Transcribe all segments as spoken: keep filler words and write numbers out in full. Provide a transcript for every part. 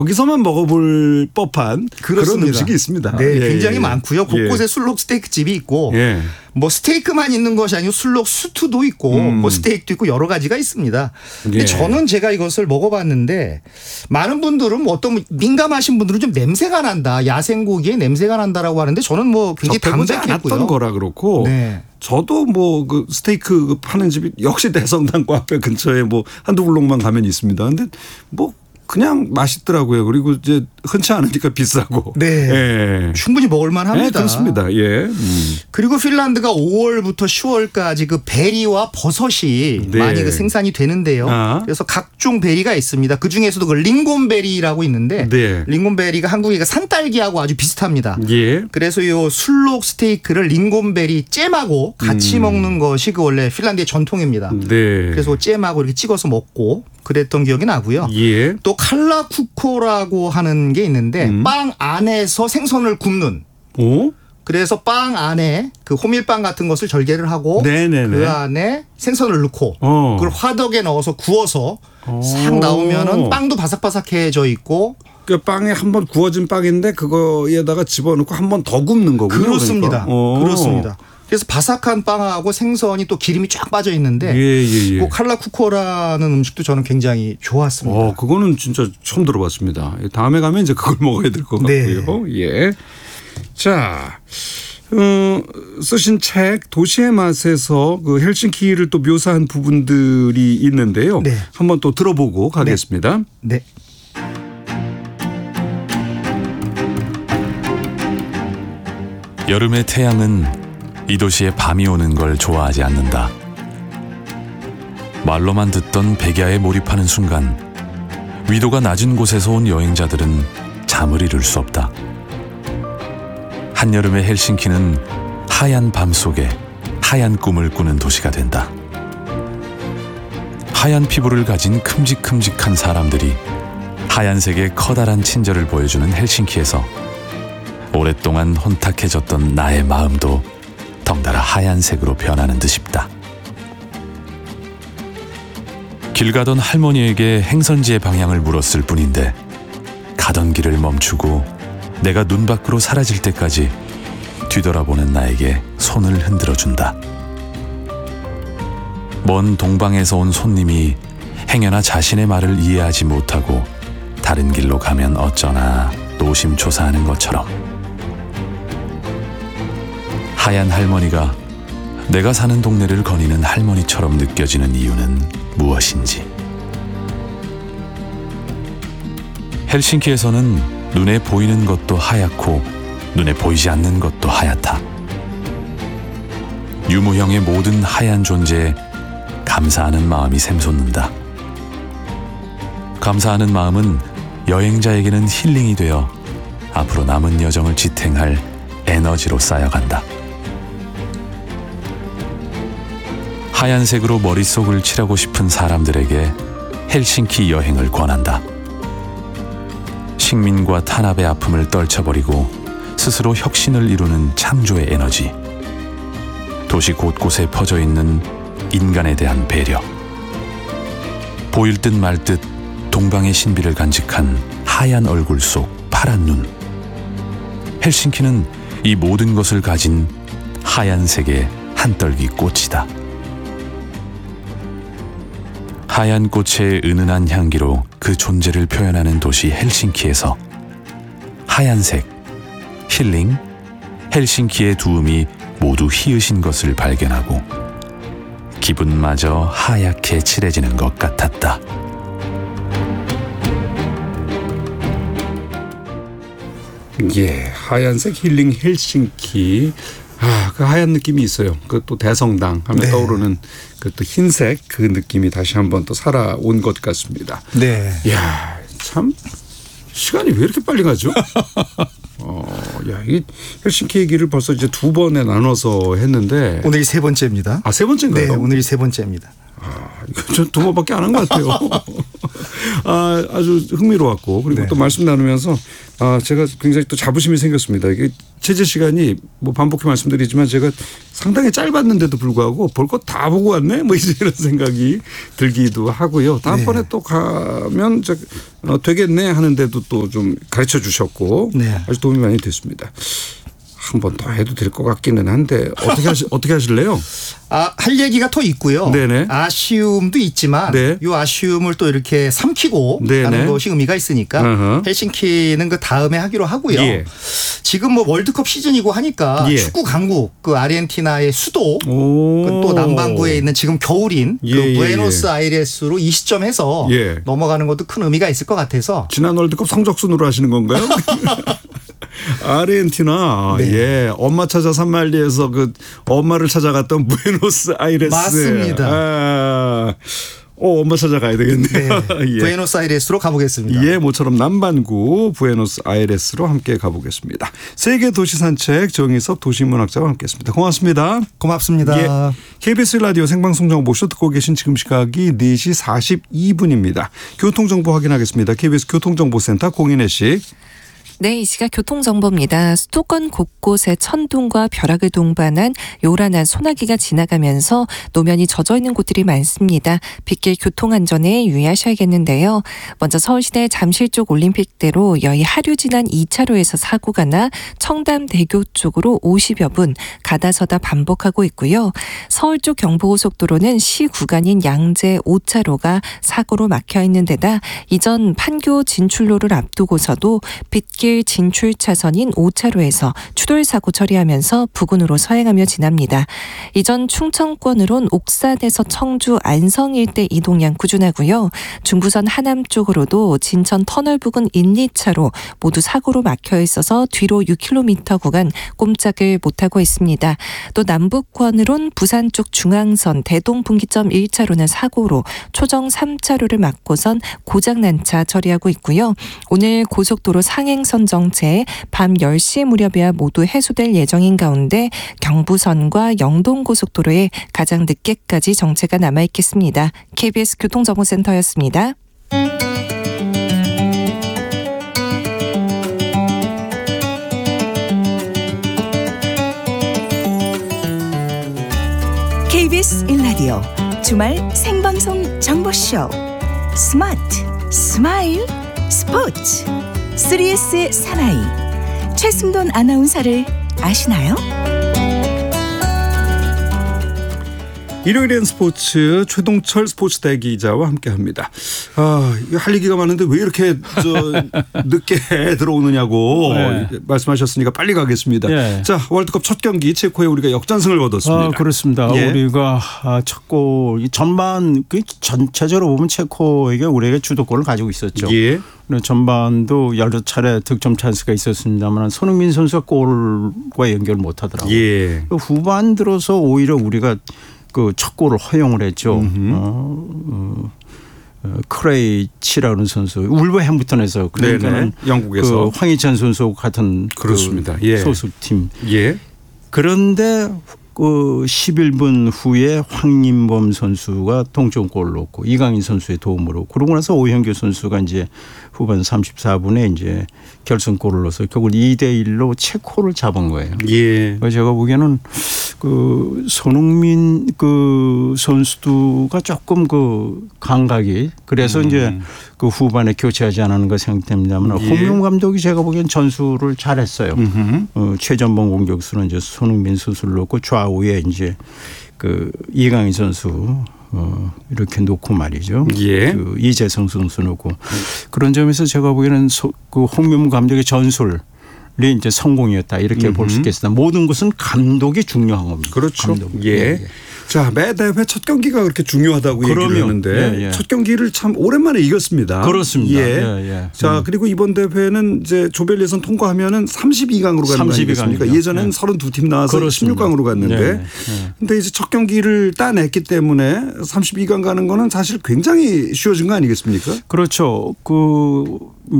거기서만 먹어볼 법한 그렇습니다. 그런 음식이 있습니다. 네, 예, 굉장히 예. 많고요. 곳곳에 예. 술록 스테이크 집이 있고 예. 뭐 스테이크만 있는 것이 아니고 술록 스튜도 있고 음. 뭐 스테이크도 있고 여러 가지가 있습니다. 근데 예. 저는 제가 이것을 먹어봤는데 많은 분들은 뭐 어떤 민감하신 분들은 좀 냄새가 난다. 야생고기에 냄새가 난다라고 하는데 저는 뭐 굉장히 담백했고요. 않았던 거라 그렇고 네. 저도 뭐 그 스테이크 파는 집이 역시 대성당과 앞에 근처에 뭐 한두 블록만 가면 있습니다. 근데 뭐 그냥 맛있더라고요. 그리고 이제 흔치 않으니까 비싸고. 네. 예. 충분히 먹을만 합니다. 네, 그렇습니다. 예. 음. 그리고 핀란드가 오월부터 시월까지 그 베리와 버섯이 네. 많이 그 생산이 되는데요. 아. 그래서 각종 베리가 있습니다. 그 중에서도 그 링곤베리라고 있는데 네. 링곤베리가 한국의 산딸기하고 아주 비슷합니다. 예. 그래서 이 술록 스테이크를 링곤베리 잼하고 같이 음. 먹는 것이 그 원래 핀란드의 전통입니다. 네. 그래서 잼하고 이렇게 찍어서 먹고 그랬던 기억이 나고요. 예. 또 칼라쿠코라고 하는 게 있는데 음. 빵 안에서 생선을 굽는. 오? 그래서 빵 안에 그 호밀빵 같은 것을 절개를 하고 네네네. 그 안에 생선을 넣고 어. 그걸 화덕에 넣어서 구워서 오. 싹 나오면은 빵도 바삭바삭해져 있고. 그 빵에 한번 구워진 빵인데 그거에다가 집어넣고 한 번 더 굽는 거군요. 그렇습니다. 그러니까. 그렇습니다. 그래서 바삭한 빵하고 생선이 또 기름이 쫙 빠져 있는데 예, 예, 예. 그 칼라쿠코라는 음식도 저는 굉장히 좋았습니다. 어, 그거는 진짜 처음 들어봤습니다. 다음에 가면 이제 그걸 먹어야 될 것 같고요. 네. 예. 자, 어, 쓰신 책 도시의 맛에서 그 헬싱키를 또 묘사한 부분들이 있는데요. 네. 한번 또 들어보고 가겠습니다. 네. 네. 여름의 태양은 이 도시에 밤이 오는 걸 좋아하지 않는다. 말로만 듣던 백야에 몰입하는 순간 위도가 낮은 곳에서 온 여행자들은 잠을 이룰 수 없다. 한여름의 헬싱키는 하얀 밤 속에 하얀 꿈을 꾸는 도시가 된다. 하얀 피부를 가진 큼직큼직한 사람들이 하얀색의 커다란 친절을 보여주는 헬싱키에서 오랫동안 혼탁해졌던 나의 마음도 덩달아 하얀색으로 변하는 듯 싶다. 길 가던 할머니에게 행선지의 방향을 물었을 뿐인데 가던 길을 멈추고 내가 눈 밖으로 사라질 때까지 뒤돌아보는 나에게 손을 흔들어준다. 먼 동방에서 온 손님이 행여나 자신의 말을 이해하지 못하고 다른 길로 가면 어쩌나 노심초사하는 것처럼 하얀 할머니가 내가 사는 동네를 거니는 할머니처럼 느껴지는 이유는 무엇인지. 헬싱키에서는 눈에 보이는 것도 하얗고 눈에 보이지 않는 것도 하얗다. 유무형의 모든 하얀 존재에 감사하는 마음이 샘솟는다. 감사하는 마음은 여행자에게는 힐링이 되어 앞으로 남은 여정을 지탱할 에너지로 쌓여간다. 하얀색으로 머릿속을 칠하고 싶은 사람들에게 헬싱키 여행을 권한다. 식민과 탄압의 아픔을 떨쳐버리고 스스로 혁신을 이루는 창조의 에너지. 도시 곳곳에 퍼져 있는 인간에 대한 배려. 보일 듯 말 듯 동방의 신비를 간직한 하얀 얼굴 속 파란 눈. 헬싱키는 이 모든 것을 가진 하얀색의 한떨기 꽃이다. 하얀 꽃의 은은한 향기로 그 존재를 표현하는 도시 헬싱키에서 하얀색, 힐링, 헬싱키의 두음이 모두 희으신 것을 발견하고 기분마저 하얗게 칠해지는 것 같았다. 예, 하얀색 힐링 헬싱키. 아, 그 하얀 느낌이 있어요. 그 또 대성당 하면 네. 떠오르는 그 또 흰색 그 느낌이 다시 한번 또 살아온 것 같습니다. 네. 이야, 참 시간이 왜 이렇게 빨리 가죠? 어, 야, 이 헬싱키 얘기를 벌써 이제 두 번에 나눠서 했는데 오늘이 세 번째입니다. 아, 세 번째인가요? 네, 오늘이 세 번째입니다. 아, 저 두 번밖에 안 한 것 같아요. 아, 아주 흥미로웠고 그리고 네. 또 말씀 나누면서 아, 제가 굉장히 또 자부심이 생겼습니다. 이게 체제 시간이 뭐 반복해 말씀드리지만 제가 상당히 짧았는데도 불구하고 볼 것 다 보고 왔네 뭐 이런 생각이 들기도 하고요. 다음번에 네. 또 가면 저, 어, 되겠네 하는데도 또 좀 가르쳐 주셨고 네. 아주 도움이 많이 됐습니다. 한 번 더 해도 될 것 같기는 한데 어떻게 하시, 어떻게 하실래요? 아, 할 얘기가 더 있고요. 네네. 아쉬움도 있지만 네. 이 아쉬움을 또 이렇게 삼키고 네네. 가는 것이 의미가 있으니까 uh-huh. 헬싱키는 그 다음에 하기로 하고요. 예. 지금 뭐 월드컵 시즌이고 하니까 예. 축구 강국 그 아르헨티나의 수도 또 남반구에 있는 지금 겨울인 예, 그 부에노스아이레스로 이 시점에서 예. 넘어가는 것도 큰 의미가 있을 것 같아서 지난 월드컵 성적순으로 하시는 건가요? 아르헨티나 네. 예 엄마 찾아 산말리에서 그 엄마를 찾아갔던 부에노스아이레스 맞습니다. 아, 어 엄마 찾아가야 되겠네요. 네. 예. 부에노스아이레스로 가보겠습니다. 예, 모처럼 남반구 부에노스아이레스로 함께 가보겠습니다. 세계 도시 산책 정희섭 도시문학자와 함께했습니다. 고맙습니다. 고맙습니다. 예, 케이비에스 라디오 생방송 정보쇼 듣고 계신 지금 시각이 네 시 사십이 분입니다. 교통정보 확인하겠습니다. 케이비에스 교통정보센터 공인혜 씨. 네, 이 시각 교통정보입니다. 수도권 곳곳에 천둥과 벼락을 동반한 요란한 소나기가 지나가면서 노면이 젖어있는 곳들이 많습니다. 빗길 교통안전에 유의하셔야겠는데요. 먼저 서울시내 잠실 쪽 올림픽대로 여의 하류 지난 이 차로에서 사고가 나 청담대교 쪽으로 오십여 분 가다서다 반복하고 있고요. 서울 쪽 경부고속도로는 시 구간인 양재 오 차로가 사고로 막혀 있는 데다 이전 판교 진출로를 앞두고서도 빗길 진출 차선인 오 차로에서 추돌 사고 처리하면서 부근으로 서행하며 지납니다. 이전 충청권으론 옥산에서 청주 안성 일대 이동량 꾸준하고요. 중부선 하남 쪽으로도 진천 터널 부근 일, 이 차로 모두 사고로 막혀 있어서 뒤로 육 킬로미터 구간 꼼짝을 못하고 있습니다. 또 남북권으론 부산 쪽 중앙선 대동 분기점 일 차로는 사고로 초정 삼 차로를 막고선 고장난 차 처리하고 있고요. 오늘 고속도로 상행선 정체 밤 열 시 무렵이야 모두 해소될 예정인 가운데 경부선과 영동고속도로에 가장 늦게까지 정체가 남아있겠습니다. 케이비에스 교통정보센터였습니다. 케이비에스 일 라디오 주말 생방송 정보쇼 스마트 스마일 스포츠 쓰리에스의 사나이 최승돈 아나운서를 아시나요? 일요일엔 스포츠 최동철 스포츠대 기자와 함께합니다. 아, 할 얘기가 많은데 왜 이렇게 저 늦게 들어오느냐고 네. 말씀하셨으니까 빨리 가겠습니다. 네. 자, 월드컵 첫 경기 체코에 우리가 역전승을 거뒀습니다. 아, 그렇습니다. 예. 우리가 첫 골 전반 그 전체적으로 보면 체코에게 우리에게 주도권을 가지고 있었죠. 예. 전반도 여러 차례 득점 찬스가 있었습니다만 손흥민 선수가 골과 연결 못하더라고요. 예. 후반 들어서 오히려 우리가 그 첫 골을 허용을 했죠. 어, 어, 어, 크레이치라는 선수 울버햄프턴에서 그러니까는 영국에서 그 황희찬 선수 같은 그렇습니다. 그 예. 소속팀. 예. 그런데 그 십일 분 후에 황인범 선수가 동점골을 넣고 이강인 선수의 도움으로 그러고 나서 오현규 선수가 이제 후반 삼십사 분에 이제 결승골을 넣어서 결국 이 대 일로 체코를 잡은 거예요. 예. 제가 보기에는 그 손흥민 그 선수가 조금 그 감각이 그래서 음. 이제 그 후반에 교체하지 않았는가 생각됩니다만 예. 홍명 감독이 제가 보기엔 전술을 잘했어요. 어, 최전방 공격수는 이제 손흥민 선수를 넣고 좌우에 이제 그 이강인 선수 어, 이렇게 놓고 말이죠. 예. 그 이재성 선수 놓고 그런 점에서 제가 보기에는 소, 그 홍명보 감독의 전술이 이제 성공이었다 이렇게 볼 수 있겠습니다. 모든 것은 감독이 중요한 겁니다. 그렇죠. 감독. 예. 예. 자, 매 대회 첫 경기가 그렇게 중요하다고 그러면, 얘기를 했는데 예, 예. 첫 경기를 참 오랜만에 이겼습니다. 그렇습니다. 예. 예, 예. 자, 음. 그리고 이번 대회는 이제 조별 예선 통과하면은 삼십이 강으로 가는 거 아니겠습니까? 예전에는 네. 삼십이 팀 나와서 그렇습니다. 십육 강으로 갔는데 네, 네. 근데 이제 첫 경기를 따냈기 때문에 삼십이 강 가는 거는 사실 굉장히 쉬워진 거 아니겠습니까? 그렇죠. 그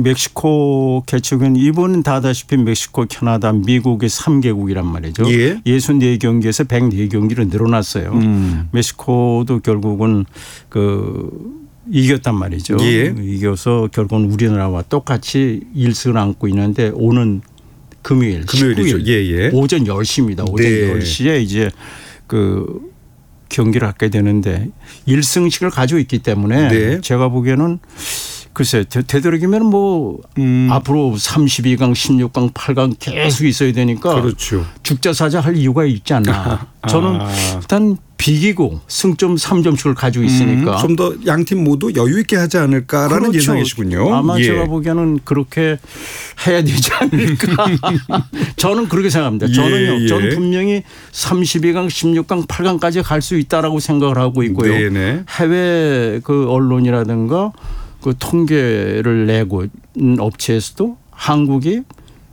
멕시코 개최국은 이번 다 아다시피 멕시코, 캐나다, 미국의 삼 개국이란 말이죠. 예. 육십사 경기에서 백사 경기로 늘어났어요. 음. 멕시코도 결국은 그 이겼단 말이죠. 예. 이겨서 결국은 우리나라와 똑같이 일 승을 안고 있는데 오는 금요일, 금요일이죠. 십구 일 예, 예. 오전 열 시입니다. 오전 네. 열 시에 이제 그 경기를 하게 되는데 일 승씩을 가지고 있기 때문에 네. 제가 보기에는 글쎄 되도록이면 뭐 음. 앞으로 삼십이 강, 십육 강, 팔 강 계속 있어야 되니까 그렇죠. 죽자사자 할 이유가 있지 않나. 저는 아. 일단 비기고 승점 삼 점씩을 가지고 있으니까. 음, 좀 더 양 팀 모두 여유 있게 하지 않을까라는 그렇죠. 예상이시군요. 아마 예. 제가 보기에는 그렇게 해야 되지 않을까. 저는 그렇게 생각합니다. 예, 저는요. 예. 저는 분명히 삼십이 강, 십육 강, 팔 강까지 갈 수 있다라고 생각을 하고 있고요. 네네. 해외 그 언론이라든가 그 통계를 내고 업체에서도 한국이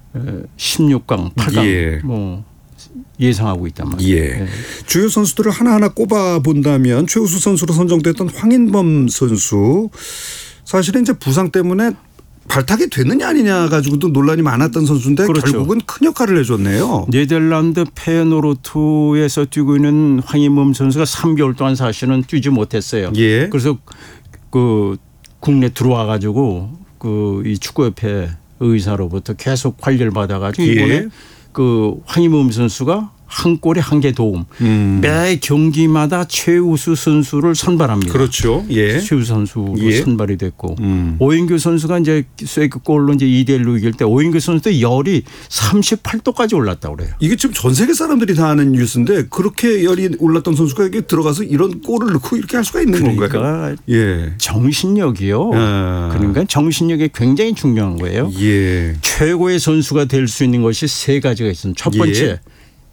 십육 강, 팔 강 예. 뭐 예상하고 있단 말이에요. 예. 예. 주요 선수들을 하나하나 꼽아 본다면 최우수 선수로 선정됐던 황인범 선수 사실은 이제 부상 때문에 발탁이 됐느냐 아니냐 가지고도 논란이 많았던 선수인데 그렇죠. 결국은 큰 역할을 해줬네요. 네덜란드 페노르트에서 뛰고 있는 황인범 선수가 삼 개월 동안 사실은 뛰지 못했어요. 예. 그래서 그 국내 들어와 가지고 그 이 축구협회 의사로부터 계속 관리를 받아가지고 예. 이번에 그 황인범 선수가 한 골에 한 개 도움. 음. 매 경기마다 최우수 선수를 선발합니다. 그렇죠. 예. 최우수 선수로 예. 선발이 됐고 음. 오인규 선수가 이제 그 골로 이제 이 대 일로 이길 때 오인규 선수도 열이 삼십팔 도까지 올랐다고 그래요. 이게 지금 전 세계 사람들이 다 아는 뉴스인데 그렇게 열이 올랐던 선수가 이게 들어가서 이런 골을 넣고 이렇게 할 수가 있는 그러니까 건가요? 예. 정신력이요. 아. 그러니까 정신력이 굉장히 중요한 거예요. 예. 최고의 선수가 될 수 있는 것이 세 가지가 있습니다. 첫 번째. 예.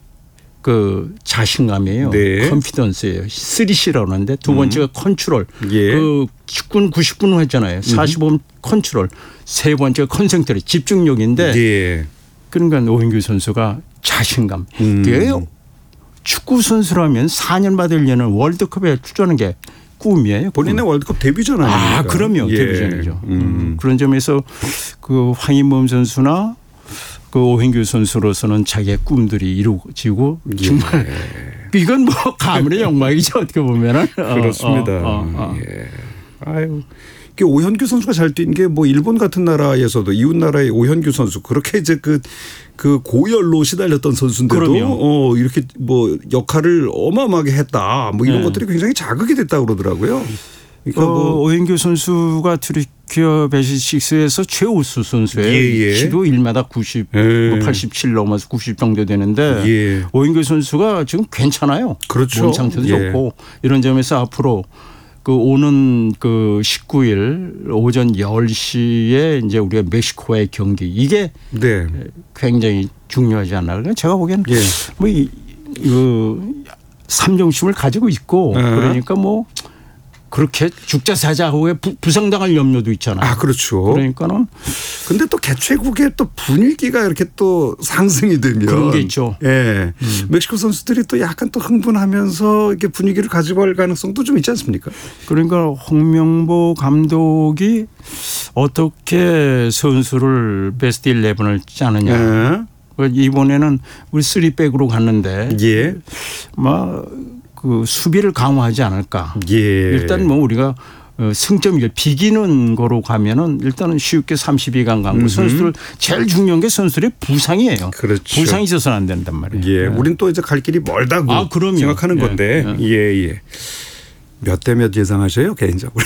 그 자신감이에요. 네. 컨피던스예요. 쓰리 씨라고 하는데 두 번째가 음. 컨트롤. 예. 그 십 분 구십 분 했잖아요. 사십오 분 컨트롤. 세 번째가 컨센트레 집중력인데 예. 그러니까 오인규 선수가 자신감. 음. 이게 축구 선수라면 사 년 받을 년은 월드컵에 출전하는 게 꿈이에요. 본인의 꿈. 월드컵 데뷔잖아요. 아, 그럼요. 예. 데뷔전이죠. 음. 음. 그런 점에서 그 황인범 선수나 그 오인규 선수로서는 자기의 꿈들이 이루어지고 예. 정말 이건 뭐 가문의 영광이죠. 어떻게 보면은. 그렇습니다. 어, 어, 어. 예. 아유. 오현규 선수가 잘 뛴 게 뭐 일본 같은 나라에서도 이웃 나라의 오현규 선수 그렇게 이제 그, 그 고열로 시달렸던 선수인데도 그럼요. 어 이렇게 뭐 역할을 어마어마하게 했다 뭐 이런 네. 것들이 굉장히 자극이 됐다 그러더라고요. 그러니까 어, 뭐 오인규 선수가 트리키어 베시식스에서 최우수 선수예요. 예, 예. 키도 일 미터 구십, 예. 뭐 팔십칠 넘어서 구십 정도 되는데 예. 오인규 선수가 지금 괜찮아요. 그렇죠. 몸 상태도 예. 좋고 이런 점에서 앞으로 그 오는 그 십구 일 오전 열 시에 이제 우리가 멕시코와의 경기 이게 네. 굉장히 중요하지 않나. 그러니까 제가 보기에는 예. 뭐 이, 그 삼정심을 가지고 있고 아. 그러니까 뭐 그렇게 죽자사자하고 부상당할 염려도 있잖아요. 아, 그렇죠. 그러니까는 근데 또 개최국의 또 분위기가 이렇게 또 상승이 되면 그런 게 있죠. 예. 음. 멕시코 선수들이 또 약간 또 흥분하면서 이렇게 분위기를 가지고 갈 가능성도 좀 있지 않습니까? 그러니까 홍명보 감독이 어떻게 선수를 베스트 십일을 짜느냐. 예. 이번에는 우리 쓰리백으로 갔는데 예. 막 그 수비를 강화하지 않을까. 예. 일단 뭐 우리가 승점을 비기는 거로 가면은 일단은 쉽게 삼십이 강 가고 음흠. 선수들 제일 중요한 게 선수들의 부상이에요. 그렇죠. 부상이 있어서는 안 된단 말이에요. 예. 네. 우린 또 이제 갈 길이 멀다고 아, 그럼요. 생각하는 예. 건데. 예. 예, 예. 몇 대 몇 예상하셔요, 개인적으로?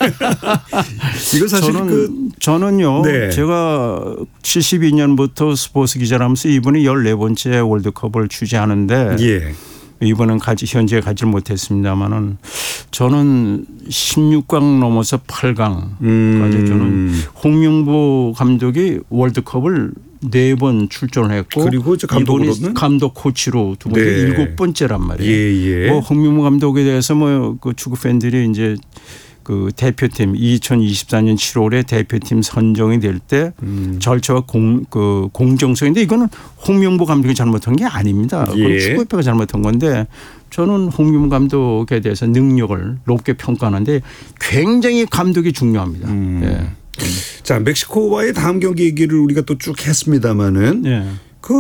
이거 사실 저는, 그 저는요. 네. 제가 칠십이 년부터 스포츠 기자를 하면서 이번이 열네 번째 월드컵을 취재하는데 예. 이번은 가지 현재 가지 못했습니다만은 저는 십육 강 넘어서 팔 강까지 음. 저는 홍명보 감독이 월드컵을 네 번 출전했고 그리고 이제 감독으로는 이번에 감독 코치로 두 번째 네. 일곱 번째란 말이에요. 예, 예. 뭐 홍명보 감독에 대해서 뭐 그 축구 팬들이 이제 그 대표팀 이천이십사 년 칠월에 대표팀 선정이 될 때 음. 절차와 공, 그 공정성인데 이거는 홍명보 감독이 잘못한 게 아닙니다. 그건 예. 축구협회가 잘못한 건데 저는 홍명보 감독에 대해서 능력을 높게 평가하는데 굉장히 감독이 중요합니다. 음. 예. 자, 멕시코와의 다음 경기 얘기를 우리가 또 쭉 했습니다마는 예. 그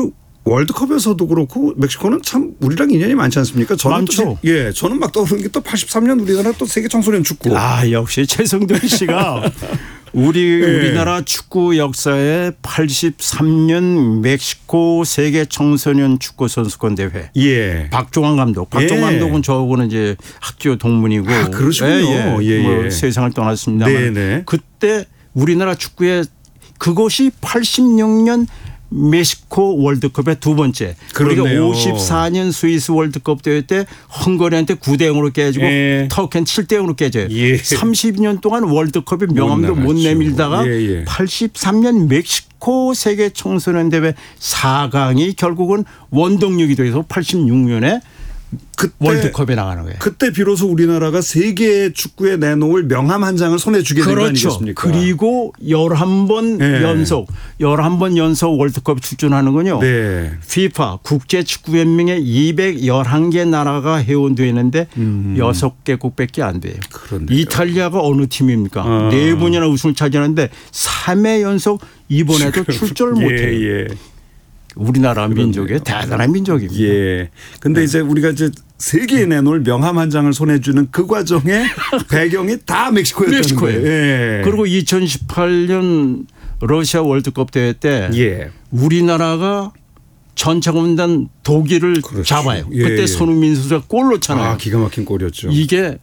월드컵에서도 그렇고 멕시코는 참 우리랑 인연이 많지 않습니까? 저는 많죠. 또, 예, 저는 막 떠오르는 게 또 팔십삼 년 우리나라 또 세계 청소년 축구. 아 역시 최성돈 씨가 우리 예. 우리나라 축구 역사에 팔십삼 년 멕시코 세계 청소년 축구 선수권 대회. 예. 박종환 감독. 박종환 예. 감독은 저하고는 이제 학교 동문이고. 아, 그러시군요. 예, 예. 예, 뭐 예. 세상을 떠났습니다만. 네네. 그때 우리나라 축구에 그것이 팔십육 년 멕시코 월드컵의 두 번째. 그렇네요. 우리가 오십사 년 스위스 월드컵 대회 때 헝가리한테 구 대 영으로 깨지고 예. 터키는 칠 대 영으로 깨져요. 예. 삼십 년 동안 월드컵의 명함도 못 못 나갔죠. 내밀다가 예, 예. 팔십삼 년 멕시코 세계 청소년 대회 사 강이 결국은 원동력이 돼서 팔십육 년에 그때 월드컵에 나가는 거예요. 그때 비로소 우리나라가 세계 축구에 내놓을 명함 한 장을 손에 쥐게 된 거 그렇죠. 아니겠습니까? 그리고 열한 번 네. 연속 열한 번 연속 월드컵 출전하는군요. 네. 피파 국제축구연맹에 이백십일 개 나라가 회원되어 있는데 음. 여섯 개국밖에 안 돼요. 그렇네요. 이탈리아가 어느 팀입니까? 아. 네 번이나 우승을 차지하는데 삼 회 연속 이번에도 출전을 예, 못해요. 예. 우리나라 민족의 대단한 민족입니다. 예. 근데 네. 이제 우리가 이제 세계에 내놓을 명함 한 장을 손에 쥐는 그 과정의 배경이 다 멕시코였다는 멕시코예요. 거예요. 예. 그리고 이천십팔 년 러시아 월드컵 대회 때 예. 우리나라가 전차공단 독일을 그렇죠. 잡아요. 예, 그때 예. 손흥민 선수가 골 넣잖아요. 아, 기가 막힌 골이었죠. 이게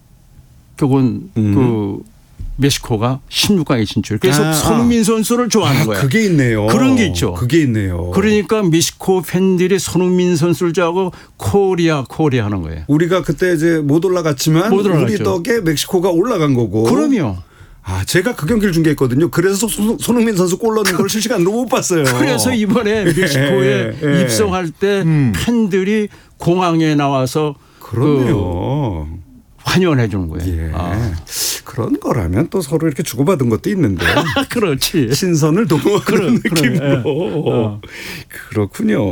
그건 음. 그 멕시코가 십육 강에 진출. 그래서 아, 손흥민 선수를 좋아하는 아, 거예요. 그게 있네요. 그런 게 있죠. 그게 있네요. 그러니까 멕시코 팬들이 손흥민 선수를 좋아하고 코리아 코리아 하는 거예요. 우리가 그때 이제 못 올라갔지만 못 올라갔죠. 우리 덕에 멕시코가 올라간 거고. 그럼요. 아, 제가 그 경기를 중계했거든요. 그래서 손- 손흥민 선수 골 넣는 걸 실시간으로 못 봤어요. 그래서 이번에 멕시코에 예, 예. 입성할 때 음. 팬들이 공항에 나와서 그렇네요. 그 환영해 주는 거예요. 예. 아. 그런 거라면 또 서로 이렇게 주고받은 것도 있는데. 그렇지. 신선을 도모하는 그럼, 느낌으로. 그럼, 예. 어. 그렇군요.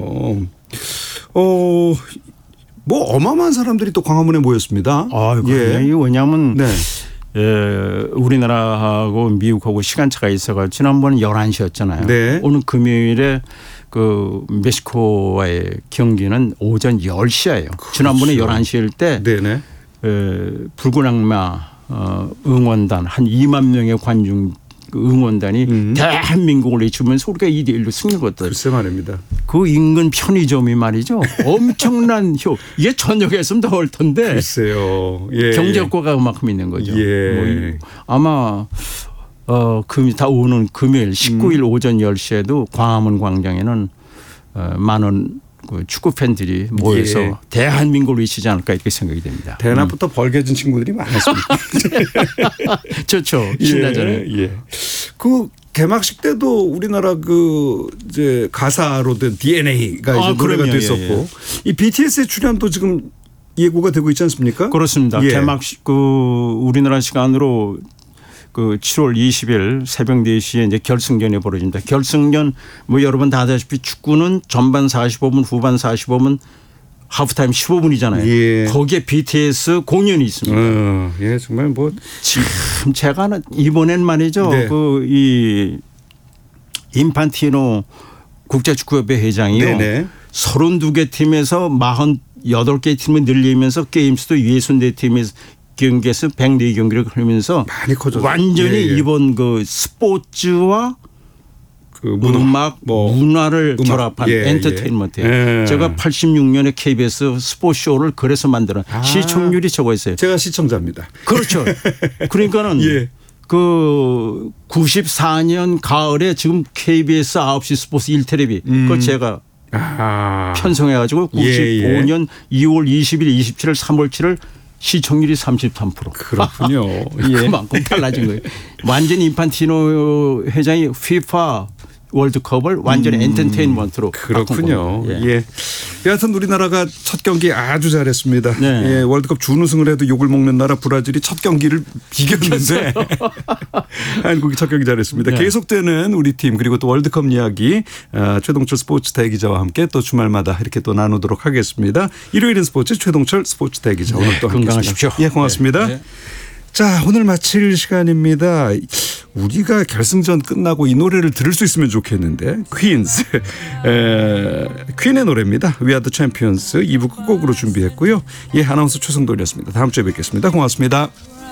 어, 뭐 어마어마한 사람들이 또 광화문에 모였습니다. 아, 예. 예. 왜냐하면 네. 에, 우리나라하고 미국하고 시간차가 있어가 지난번은 열한 시였잖아요. 네. 오늘 금요일에 그 멕시코와의 경기는 오전 열 시예요. 지난번에 열한 시일 때 네네. 에, 붉은 악마 어, 응원단 한 이만 명의 관중 응원단이 음. 대한민국을 외치면서 우리가 이 대 일로 승리를 거뒀어요. 글쎄 말입니다. 그 인근 편의점이 말이죠. 엄청난 효. 이게 저녁에서는 더 올 텐데 글쎄요. 예. 경제 효과가 그만큼 있는 거죠. 예. 뭐 아마 어, 금, 다 오는 금요일 십구 일 음. 오전 열 시에도 광화문 광장에는 어, 많은 그 축구 팬들이 모여서 예. 대한민국을 외치지 않을까 이렇게 생각이 됩니다. 대낮부터 음. 벌게진 친구들이 많았습니다. 좋죠. 신나잖아요. 예, 예. 그 개막식 때도 우리나라 그 이제 가사로 된 디엔에이가 이제 아, 노래가 그럼요. 됐었고 예, 예. 이 비티에스의 출연도 지금 예고가 되고 있지 않습니까? 그렇습니다. 예. 개막식 그 우리나라 시간으로 그 칠월 이십일 새벽 네 시에 이제 결승전이 벌어집니다. 결승전 뭐 여러분 다 아다시피 축구는 전반 사십오 분, 후반 사십오 분, 하프타임 십오 분이잖아요. 예. 거기에 비티에스 공연이 있습니다. 어, 예, 정말 뭐 참 제가 이번엔 말이죠. 네. 그 이 인판티노 국제축구협회 회장이요. 네네. 서른두 개 팀에서 사십팔 개 팀을 늘리면서 게임 수도 육십사 팀에서 경기에서 백사 경기를 하면서 많이 커졌어요. 완전히 예, 예. 이번 그 스포츠와 그 문화, 음악, 뭐 문화를 음악, 결합한 예, 엔터테인먼트예요. 예. 제가 팔십육 년에 케이비에스 스포츠쇼를 그래서 만들어 아. 시청률이 저거 있어요. 제가 시청자입니다. 그렇죠. 그러니까는 예. 그 구십사 년 가을에 지금 케이비에스 아홉 시 스포츠 일 테레비 음. 그거 제가 아. 편성해 가지고 예, 구십오 년 이월 이십일, 이십칠일, 삼월 칠일 시청률이 삼십삼 퍼센트. 그렇군요. 예. 그만큼 달라진 거예요. 완전히 인판티노 회장이 피파 월드컵을 완전히 음, 엔터테인먼트로 그렇군요. 예. 예. 여하튼 우리나라가 첫 경기 아주 잘했습니다. 네. 예, 월드컵 준우승을 해도 욕을 먹는 나라 브라질이 첫 경기를 비겼는데 한국이 첫 경기 잘했습니다. 네. 계속되는 우리 팀 그리고 또 월드컵 이야기 최동철 스포츠 대기자와 함께 또 주말마다 이렇게 또 나누도록 하겠습니다. 일요일은 스포츠 최동철 스포츠 대기자 오늘 네, 또 건강하십시오. 함께했습니다. 예, 고맙습니다. 네, 네. 자, 오늘 마칠 시간입니다. 우리가 결승전 끝나고 이 노래를 들을 수 있으면 좋겠는데 퀸스 에, 퀸의 노래입니다. We Are The Champions 이 부 끝곡으로 준비했고요. 예, 아나운서 최성돈이었습니다. 다음 주에 뵙겠습니다. 고맙습니다.